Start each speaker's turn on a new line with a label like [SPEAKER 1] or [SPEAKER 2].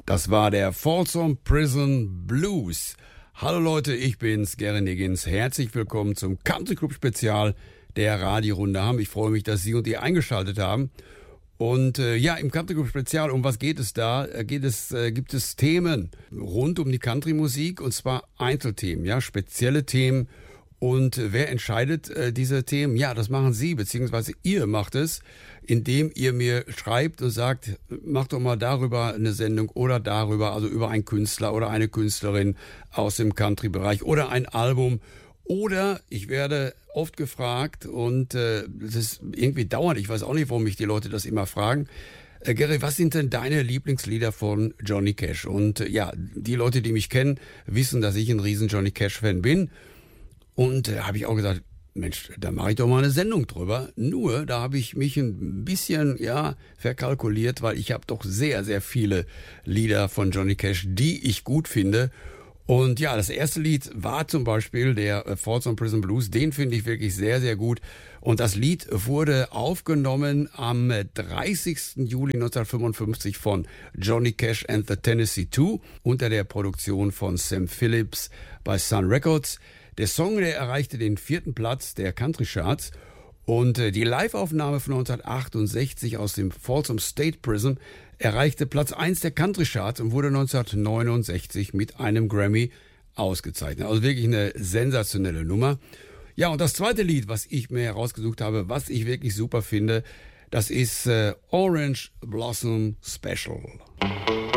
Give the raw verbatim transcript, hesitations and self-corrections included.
[SPEAKER 1] Das war der Folsom Prison Blues. Hallo Leute, ich bin's, Gary Niggins. Herzlich willkommen zum Country Club Spezial der Radiorunde Hamm. Ich freue mich, dass Sie und ihr eingeschaltet haben. Und äh, ja, im Country Club Spezial, um was geht es da? Geht es, äh, gibt es Themen rund um die Country-Musik, und zwar Einzelthemen, ja, spezielle Themen. Und äh, wer entscheidet äh, diese Themen? Ja, das machen Sie, beziehungsweise ihr macht es, indem ihr mir schreibt und sagt, mach doch mal darüber eine Sendung oder darüber, also über einen Künstler oder eine Künstlerin aus dem Country-Bereich oder ein Album. Oder ich werde oft gefragt, und äh, das ist irgendwie dauernd, ich weiß auch nicht, warum mich die Leute das immer fragen, äh, Gary, was sind denn deine Lieblingslieder von Johnny Cash? Und äh, ja, die Leute, die mich kennen, wissen, dass ich ein riesen Johnny Cash-Fan bin. Und äh, habe ich auch gesagt, Mensch, da mache ich doch mal eine Sendung drüber. Nur, da habe ich mich ein bisschen, ja, verkalkuliert, weil ich habe doch sehr, sehr viele Lieder von Johnny Cash, die ich gut finde. Und ja, das erste Lied war zum Beispiel der äh, Folsom Prison Blues. Den finde ich wirklich sehr, sehr gut. Und das Lied wurde aufgenommen am dreißigsten Juli neunzehnhundertfünfundfünfzig von Johnny Cash and the Tennessee Two unter der Produktion von Sam Phillips bei Sun Records. Der Song, der erreichte den vierten Platz der Country Charts, und äh, die Live-Aufnahme von neunzehnhundertachtundsechzig aus dem Folsom State Prison erreichte Platz eins der Country Charts und wurde neunzehnhundertneunundsechzig mit einem Grammy ausgezeichnet. Also wirklich eine sensationelle Nummer. Ja, und das zweite Lied, was ich mir herausgesucht habe, was ich wirklich super finde, das ist äh, Orange Blossom Special.